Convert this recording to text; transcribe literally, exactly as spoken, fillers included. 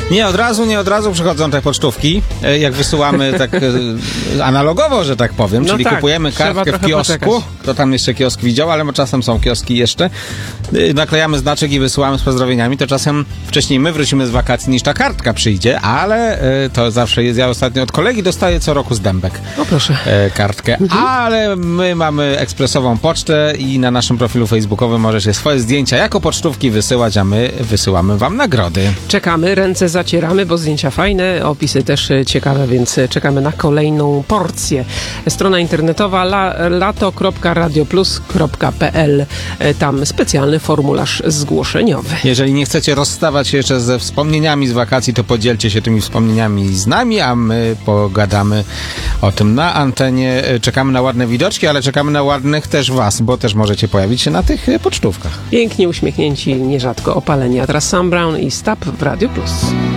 Nie od razu, nie od razu przychodzą te pocztówki, jak wysyłamy tak analogowo, że tak powiem, No czyli tak, kupujemy kartkę w kiosku, poczekać. kto tam jeszcze kiosk widział, ale czasem są kioski jeszcze, naklejamy znaczek i wysyłamy z pozdrowieniami, to czasem wcześniej my wrócimy z wakacji niż ta kartka przyjdzie, ale to zawsze jest, ja ostatnio od kolegi dostaję co roku z Dębek o, proszę. kartkę, mhm. ale my mamy ekspresową pocztę i na naszym profilu facebookowym możecie swoje zdjęcia jako pocztówki wysyłać, a my wysyłamy wam nagrody. Czekamy, ręce zacieramy, bo zdjęcia fajne, opisy też ciekawe, więc czekamy na kolejną porcję. Strona internetowa la, lato kropka radioplus kropka p l. Tam specjalny formularz zgłoszeniowy. Jeżeli nie chcecie rozstawać się jeszcze ze wspomnieniami z wakacji, to podzielcie się tymi wspomnieniami z nami, a my pogadamy o tym na antenie. Czekamy na ładne widoczki, ale czekamy na ładnych też was, bo też możecie pojawić się na tych pocztówkach. Pięknie uśmiechnięci, nierzadko opaleni. A teraz Sam Brown i Stop w Radio Plus.